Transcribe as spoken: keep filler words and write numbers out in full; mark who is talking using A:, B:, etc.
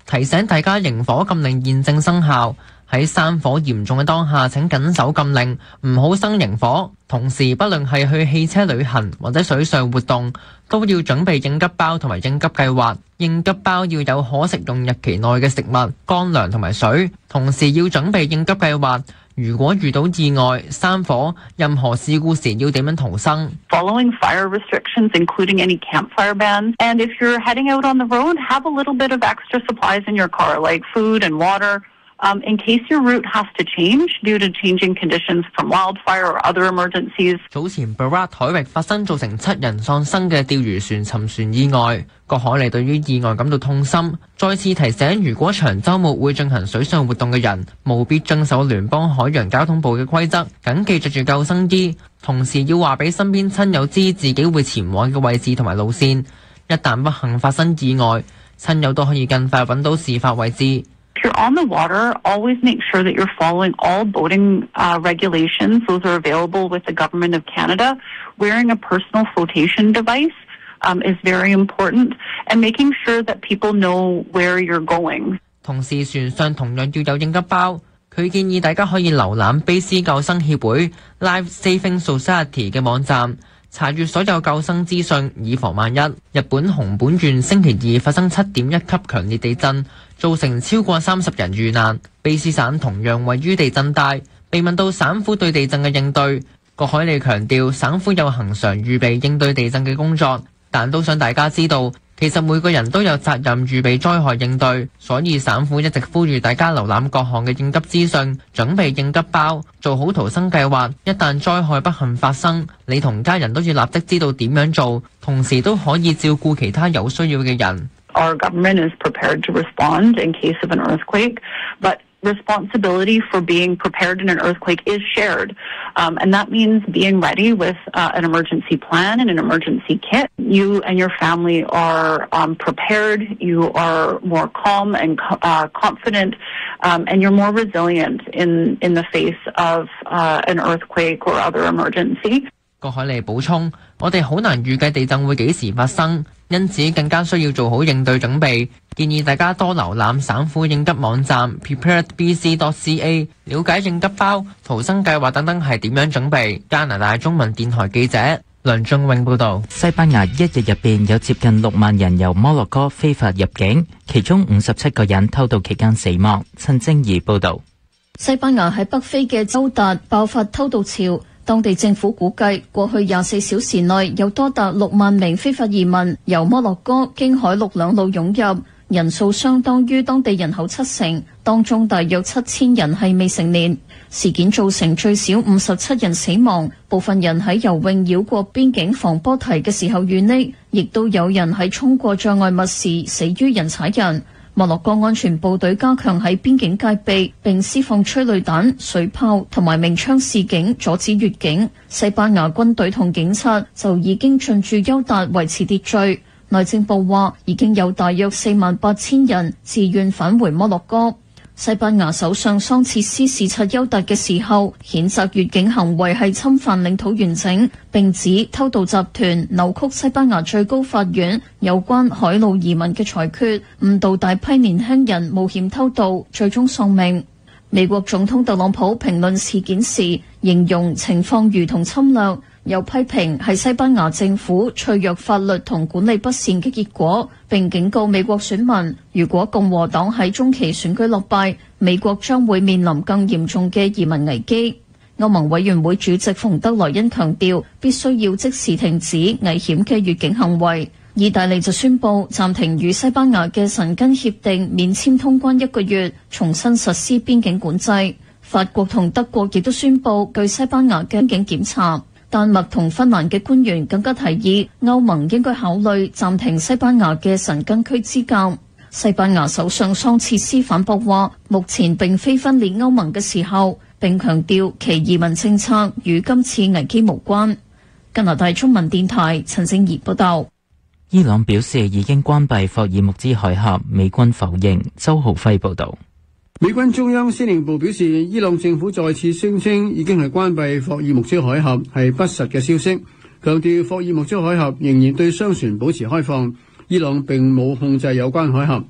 A: 提醒大家營火禁令現正生效，喺山火嚴重嘅當下，請緊守禁令，唔好生營火。同時，不論係去汽車旅行或者水上活動，都要準備應急包同埋應急計劃。應急包要有可食用日期內嘅食物、乾糧同埋水，同時要準備應急計劃。如果遇到意外、山火、任何事故時要點樣逃生
B: ？Following fire restrictions, including any campfire bans, and if you're heading out on the road, have a little bit of extra supplies in your car, like food and water. Um, in case your route has to change due to changing conditions from wildfire or other emergencies.
A: 早前 Barat 海域發生造成七人喪生嘅釣魚船沉船意外，郭海利對於意外感到痛心，再次提醒如果長週末會進行水上活動嘅人，務必遵守聯邦海洋交通部嘅規則，緊記着住救生衣，同時要話俾身邊親友知自己會前往嘅位置同埋路線，一旦不幸發生意外，親友都可以更快揾到事發位置。
B: If you're on the water, always make sure that you're following all boating uh, regulations. Those are available with the Government of Canada. Wearing a personal flotation device um, is very important, and making sure that people know where you're going.
A: 同時，船上同樣要有應急包。佢建議大家可以瀏覽卑斯救生協會 Life Saving Society 嘅網站，查閱所有救生資訊，以防萬一。日本熊本縣星期二發生七點一級強烈地震，造成超過三十人遇難。卑斯省同樣位於地震帶。被問到省府對地震嘅應對，郭海利強調省府有恆常預備應對地震嘅工作，但都想大家知道，其實每個人都有責任預備災害應對，所以省府一直呼籲大家瀏覽各項嘅應急資訊，準備應急包，做好逃生計劃。一旦災害不幸發生，你同家人都要立即知道點樣做，同時都可以照顧其他有需要嘅人。
B: Our government is prepared to respond in case of an earthquake, but responsibility for being prepared in an earthquake is shared. Um, and that means being ready with uh, an emergency plan and an emergency kit. You and your family are um, prepared, you are more calm and uh, confident, um, and you're more resilient in, in the face of uh, an earthquake or other emergency.
A: 郭海利補充，我哋好難預計地震會幾時發生，因此更加需要做好應對準備。建議大家多瀏覽省府應急網站 prepared b c dot c a， 了解應急包、逃生計劃等等係點樣準備。加拿大中文電台記者梁俊永報導。
C: 西班牙一日入邊有接近六萬人由摩洛哥非法入境，其中五十七個人偷渡期間死亡。陳晶儀報導。
D: 西班牙喺北非嘅州達爆發偷渡潮。當地政府估計，過去廿四小時內有多達六萬名非法移民由摩洛哥經海陸兩路湧入，人數相當於當地人口七成，當中大約七千人係未成年。事件造成最少五十七人死亡，部分人喺游泳繞過邊境防波堤嘅時候遇溺，亦都有人喺衝過障礙物時死於人踩人。摩洛哥安全部隊加強喺邊境戒備，並施放催淚彈、水炮同埋鳴槍示警，阻止越境。西班牙軍隊同警察就已經進駐優達維持秩序。內政部話已經有大約四萬八千人自願返回摩洛哥。西班牙首相桑切斯視察優達嘅時候，譴責越境行為係侵犯領土完整，並指偷渡集團扭曲西班牙最高法院有關海路移民嘅裁決，誤導大批年輕人冒險偷渡，最終喪命。美國總統特朗普評論事件時，形容情況如同侵略，又批評係西班牙政府脆弱法律同管理不善嘅結果，並警告美國選民，如果共和黨喺中期選舉落敗，美國將會面臨更嚴重嘅移民危機。歐盟委員會主席馮德萊恩強調，必須要即時停止危險嘅越境行為。意大利就宣布暫停與西班牙嘅申根協定免簽通關一個月，重新實施邊境管制。法國同德國亦都宣布據西班牙嘅邊境檢查。丹麥同芬蘭嘅官員更加提議歐盟應該考慮暫停西班牙嘅申根區資格。西班牙首相桑切斯反駁話，目前並非分裂歐盟嘅時候，並強調其移民政策與今次危機無關。加拿大中文電台陳靜怡報道。
C: 伊朗表示已經關閉霍爾木茲海峽，美軍否認。周浩輝報道。
E: 美軍中央司令部表示，伊朗政府再次聲稱已經係關閉霍爾木茲海峽係不實嘅消息，強調霍爾木茲海峽仍然對商船保持開放，伊朗並冇控制有關海峽。